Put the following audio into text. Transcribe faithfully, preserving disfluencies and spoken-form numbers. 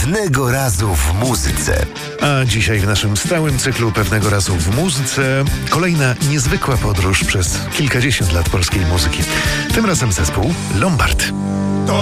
Pewnego razu w muzyce. A dzisiaj w naszym stałym cyklu Pewnego razu w muzyce kolejna niezwykła podróż przez kilkadziesiąt lat polskiej muzyki. Tym razem zespół Lombard. To